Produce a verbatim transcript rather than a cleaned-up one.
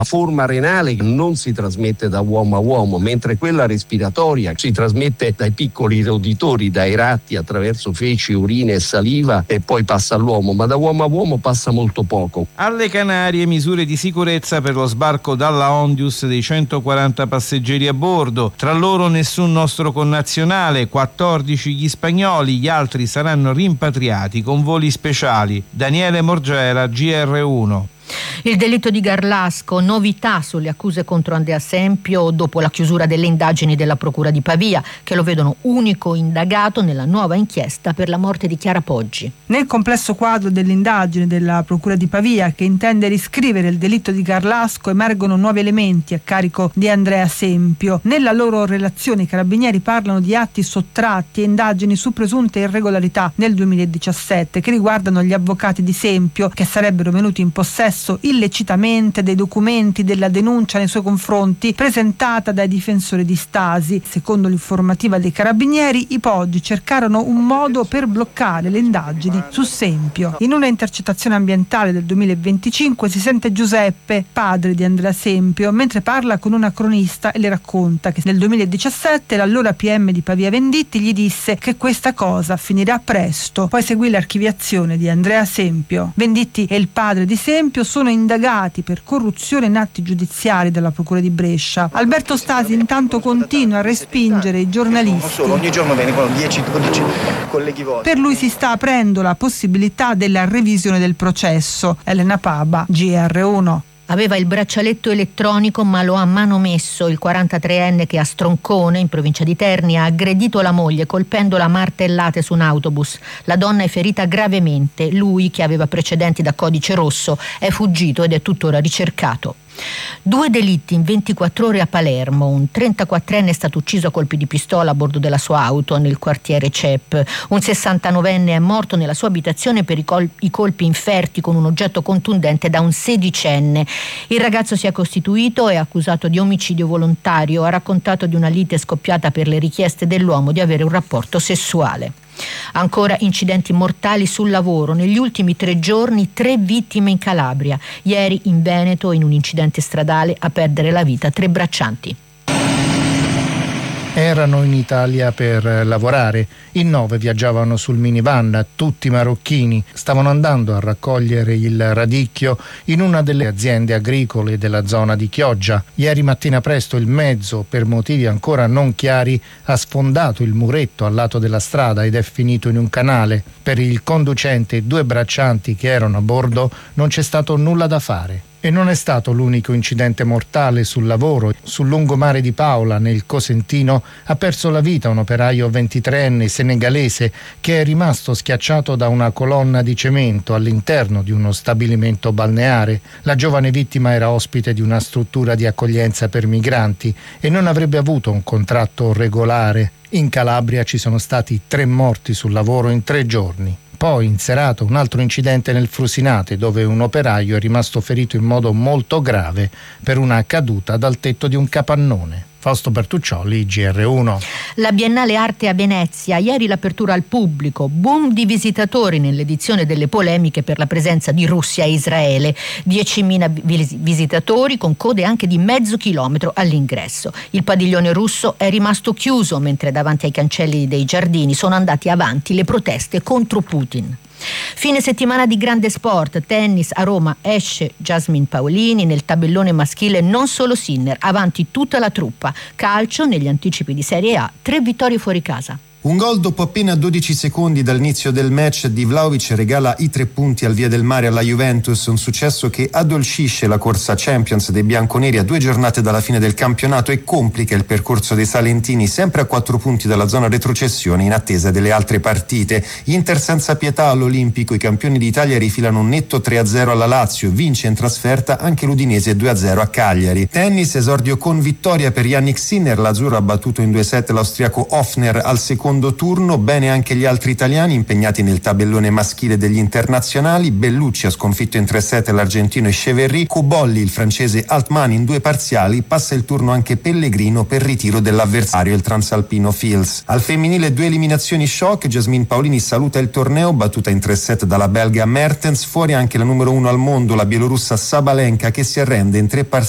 forma renale non si trasmette da uomo a uomo, mentre quella respiratoria si trasmette dai piccoli roditori, dai ratti, attraverso feci, urine e saliva, e poi passa all'uomo, ma da uomo a uomo passa molto poco. Alle Canarie misure di sicurezza per lo sbarco dalla Ondius dei centoquaranta passeggeri a bordo, tra loro nessun nostro connazionale, quattordici gli spagnoli, gli altri saranno rimpatriati con voli speciali. Daniele Morgera, G R uno. Il delitto di Garlasco, novità sulle accuse contro Andrea Sempio dopo la chiusura delle indagini della Procura di Pavia, che lo vedono unico indagato nella nuova inchiesta per la morte di Chiara Poggi. Nel complesso quadro delle indagini della Procura di Pavia, che intende riscrivere il delitto di Garlasco, emergono nuovi elementi a carico di Andrea Sempio. Nella loro relazione i carabinieri parlano di atti sottratti e indagini su presunte irregolarità nel duemiladiciassette che riguardano gli avvocati di Sempio, che sarebbero venuti in possesso illecitamente dei documenti della denuncia nei suoi confronti presentata dai difensori di Stasi. Secondo l'informativa dei carabinieri, i Poggi cercarono un modo per bloccare le indagini su Sempio. In una intercettazione ambientale del duemilaventicinque si sente Giuseppe, padre di Andrea Sempio, mentre parla con una cronista e le racconta che nel duemiladiciassette l'allora P M di Pavia Venditti gli disse che questa cosa finirà presto. Poi seguì l'archiviazione di Andrea Sempio. Venditti e il padre di Sempio sono indagati per corruzione in atti giudiziari dalla Procura di Brescia. Alberto Stasi intanto continua a respingere i giornalisti. Non solo, ogni giorno vengono dieci dodici colleghi vostri. Per lui si sta aprendo la possibilità della revisione del processo. Elena Paba, G R uno. Aveva il braccialetto elettronico ma lo ha manomesso. Il quarantatreenne che a Stroncone, in provincia di Terni, ha aggredito la moglie colpendola a martellate su un autobus. La donna è ferita gravemente. Lui, che aveva precedenti da codice rosso, è fuggito ed è tuttora ricercato. Due delitti in ventiquattro ore a Palermo. Un trentaquattrenne è stato ucciso a colpi di pistola a bordo della sua auto nel quartiere C E P. Un sessantanovenne è morto nella sua abitazione per i, col- i colpi inferti con un oggetto contundente da un sedicenne. Il ragazzo si è costituito e accusato di omicidio volontario. Ha raccontato di una lite scoppiata per le richieste dell'uomo di avere un rapporto sessuale. Ancora incidenti mortali sul lavoro. Negli ultimi tre giorni tre vittime in Calabria. Ieri in Veneto, in un incidente stradale, a perdere la vita tre braccianti. Erano in Italia per lavorare. In nove viaggiavano sul minivan, tutti marocchini. Stavano andando a raccogliere il radicchio in una delle aziende agricole della zona di Chioggia. Ieri mattina presto il mezzo, per motivi ancora non chiari, ha sfondato il muretto al lato della strada ed è finito in un canale. Per il conducente e due braccianti che erano a bordo non c'è stato nulla da fare. E non è stato l'unico incidente mortale sul lavoro. Sul lungomare di Paola, nel Cosentino, ha perso la vita un operaio ventitreenne senegalese che è rimasto schiacciato da una colonna di cemento all'interno di uno stabilimento balneare. La giovane vittima era ospite di una struttura di accoglienza per migranti e non avrebbe avuto un contratto regolare. In Calabria ci sono stati tre morti sul lavoro in tre giorni. Poi in serata un altro incidente nel Frusinate, dove un operaio è rimasto ferito in modo molto grave per una caduta dal tetto di un capannone. Fausto Bertuccioli, G R uno. La Biennale Arte a Venezia, ieri l'apertura al pubblico, boom di visitatori nell'edizione delle polemiche per la presenza di Russia e Israele, diecimila vis- visitatori con code anche di mezzo chilometro all'ingresso. Il padiglione russo è rimasto chiuso, mentre davanti ai cancelli dei giardini sono andati avanti le proteste contro Putin. Fine settimana di grande sport, tennis a Roma, esce Jasmine Paolini, nel tabellone maschile non solo Sinner, avanti tutta la truppa. Calcio, negli anticipi di Serie A, tre vittorie fuori casa. Un gol dopo appena dodici secondi dall'inizio del match di Vlahovic regala i tre punti al Via del Mare alla Juventus, un successo che addolcisce la corsa Champions dei bianconeri a due giornate dalla fine del campionato e complica il percorso dei salentini, sempre a quattro punti dalla zona retrocessione in attesa delle altre partite. Inter senza pietà all'Olimpico, i campioni d'Italia rifilano un netto tre a zero alla Lazio, vince in trasferta anche l'Udinese due a zero a Cagliari. Tennis, esordio con vittoria per Jannik Sinner, l'azzurro ha battuto in due set l'austriaco Hofner al secondo turno. Bene anche gli altri italiani impegnati nel tabellone maschile degli internazionali. Bellucci ha sconfitto in tre set l'argentino Echeverry, Cubolli il francese Altman in due parziali. Passa il turno anche Pellegrino per ritiro dell'avversario, il transalpino Fils. Al femminile due eliminazioni shock, Jasmine Paolini saluta il torneo battuta in tre set dalla belga Mertens, fuori anche la numero uno al mondo, la bielorussa Sabalenka, che si arrende in tre parziali